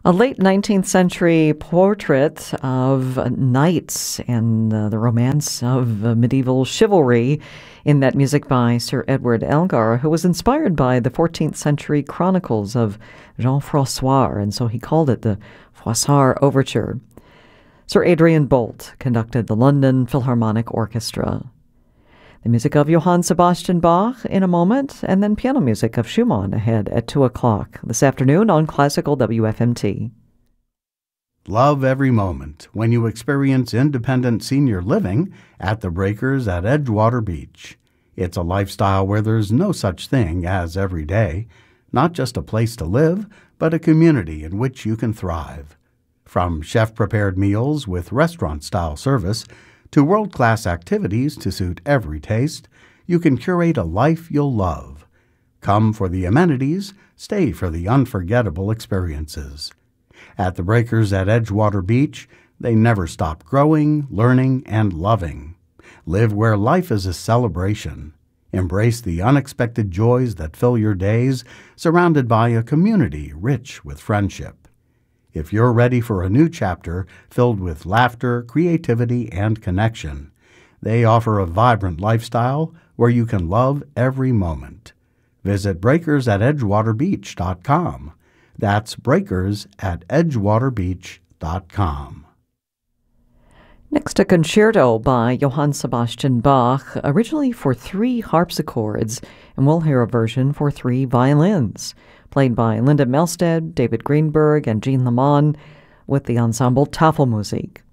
A late 19th century portrait of knights and the romance of medieval chivalry in that music by Sir Edward Elgar, who was inspired by the 14th century chronicles of Jean Froissart, and so he called it the Froissart Overture. Sir Adrian Boult conducted the London Philharmonic Orchestra. The music of Johann Sebastian Bach in a moment, and then piano music of Schumann ahead at 2 o'clock this afternoon on Classical WFMT. Love every moment when you experience independent senior living at the Breakers at Edgewater Beach. It's a lifestyle where there's no such thing as every day, not just a place to live, but a community in which you can thrive. From chef-prepared meals with restaurant-style service to world-class activities to suit every taste, you can curate a life you'll love. Come for the amenities, stay for the unforgettable experiences. At the Breakers at Edgewater Beach, they never stop growing, learning, and loving. Live where life is a celebration. Embrace the unexpected joys that fill your days, surrounded by a community rich with friendship. If you're ready for a new chapter filled with laughter, creativity, and connection, they offer a vibrant lifestyle where you can love every moment. Visit breakersatedgewaterbeach.com. That's breakersatedgewaterbeach.com. Next, a concerto by Johann Sebastian Bach, originally for 3 harpsichords, and we'll hear a version for 3 violins, played by Linda Melstead, David Greenberg, and Jean Lamont, with the ensemble Tafelmusik.